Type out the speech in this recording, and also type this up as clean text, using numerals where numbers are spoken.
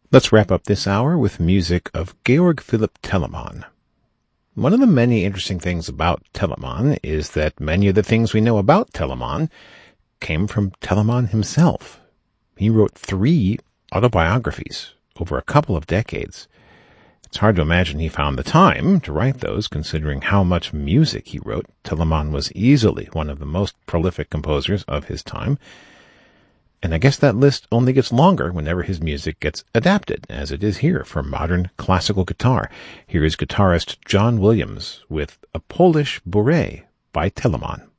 Let's wrap up this hour with music of Georg Philipp Telemann. One of the many interesting things about Telemann is that many of the things we know about Telemann came from Telemann himself. He wrote 3 autobiographies over a couple of decades. It's hard to imagine he found the time to write those, considering how much music he wrote. Telemann was easily one of the most prolific composers of his time. And I guess that list only gets longer whenever his music gets adapted, as it is here for modern classical guitar. Here is guitarist John Williams with A Polish Bourrée by Telemann.